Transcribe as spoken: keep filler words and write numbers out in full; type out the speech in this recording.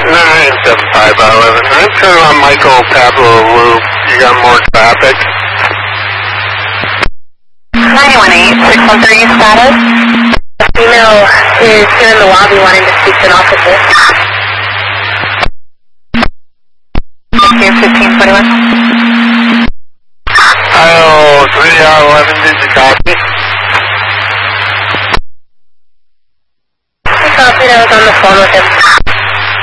nine seven five by eleven. I'm turning on Michael Pablo Loop. You got more traffic? nine one eight, six one three status. A female is here in the lobby wanting to speak to an officer. Thank you, fifteen twenty-one. I'll three R eleven, did you copy?